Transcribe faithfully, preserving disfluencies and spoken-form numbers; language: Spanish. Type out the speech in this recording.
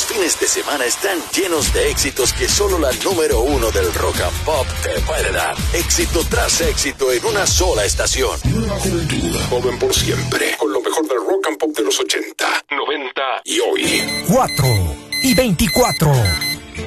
fines de semana están llenos de éxitos que solo la número uno del rock and pop te puede dar. Éxito tras éxito en una sola estación. Nueva juventud, joven por siempre, con lo mejor del rock and pop de los ochenta, noventa y hoy. cuatro y veinticuatro.